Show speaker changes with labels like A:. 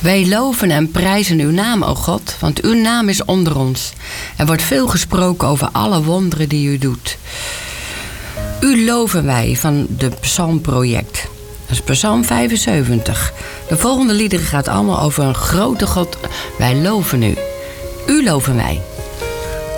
A: Wij loven en prijzen uw naam, o God, want uw naam is onder ons. Er wordt veel gesproken over alle wonderen die u doet. U loven wij van de Psalmproject. Dat is Psalm 75. De volgende liederen gaat allemaal over een grote God. Wij loven u. U loven wij.